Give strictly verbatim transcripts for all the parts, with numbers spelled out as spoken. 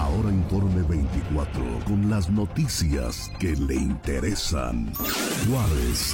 Ahora Informe veinticuatro, con las noticias que le interesan. Juárez.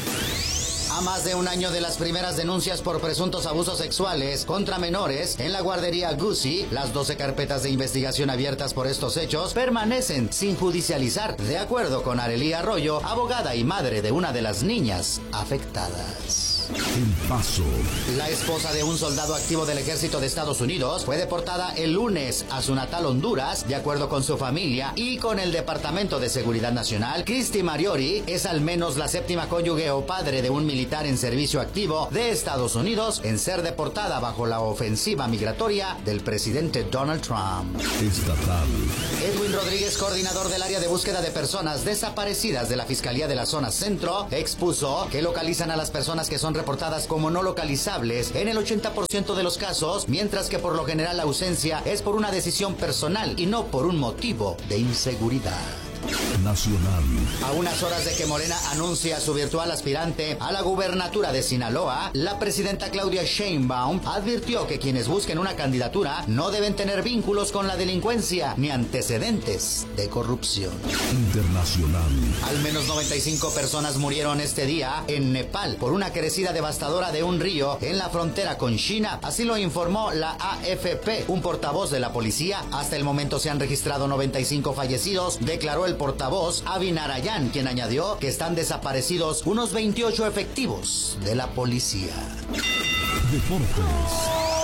A más de un año de las primeras denuncias por presuntos abusos sexuales contra menores en la guardería Guzzi, las doce carpetas de investigación abiertas por estos hechos permanecen sin judicializar, de acuerdo con Arely Arroyo, abogada y madre de una de las niñas afectadas. El Paso. La esposa de un soldado activo del ejército de Estados Unidos fue deportada el lunes a su natal Honduras, de acuerdo con su familia y con el Departamento de Seguridad Nacional. Christy Mariori es al menos la séptima cónyuge o padre de un militar en servicio activo de Estados Unidos en ser deportada bajo la ofensiva migratoria del presidente Donald Trump. Estatal. Edwin Rodríguez, coordinador del área de búsqueda de personas desaparecidas de la Fiscalía de la Zona Centro, expuso que localizan a las personas que son reportadas como no localizables en el ochenta por ciento de los casos, mientras que por lo general la ausencia es por una decisión personal y no por un motivo de inseguridad. Nacional. A unas horas de que Morena anuncia a su virtual aspirante a la gubernatura de Sinaloa, la presidenta Claudia Sheinbaum advirtió que quienes busquen una candidatura no deben tener vínculos con la delincuencia ni antecedentes de corrupción. Internacional. Al menos noventa y cinco personas murieron este día en Nepal por una crecida devastadora de un río en la frontera con China. Así lo informó la A F P, un portavoz de la policía. Hasta el momento se han registrado noventa y cinco fallecidos, declaró el portavoz Avi Narayan, quien añadió que están desaparecidos unos veintiocho efectivos de la policía. Deportes.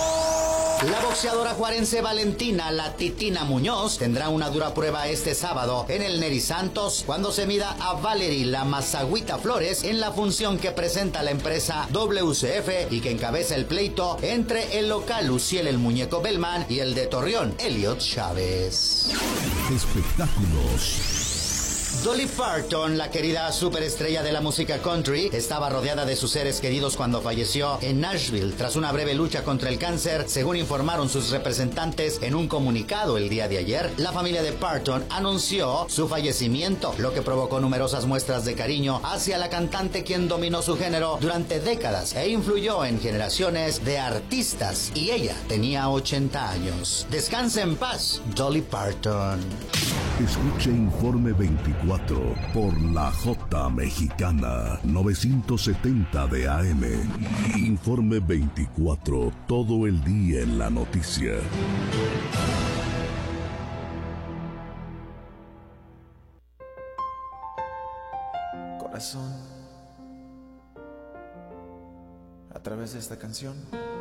La boxeadora juarense Valentina La Titina Muñoz tendrá una dura prueba este sábado en el Neri Santos cuando se mida a Valerie La Mazagüita Flores en la función que presenta la empresa W C F y que encabeza el pleito entre el local Luciel el Muñeco Bellman y el de Torreón Elliot Chávez. Espectáculos. Dolly Parton, la querida superestrella de la música country, estaba rodeada de sus seres queridos cuando falleció en Nashville tras una breve lucha contra el cáncer, según informaron sus representantes en un comunicado el día de ayer. La familia de Parton anunció su fallecimiento, lo que provocó numerosas muestras de cariño hacia la cantante, quien dominó su género durante décadas e influyó en generaciones de artistas, y ella tenía ochenta años. Descanse en paz, Dolly Parton. Escuche Informe veinticuatro por la J Mexicana novecientos setenta de A M. Informe veinticuatro, todo el día en la noticia. Corazón, a través de esta canción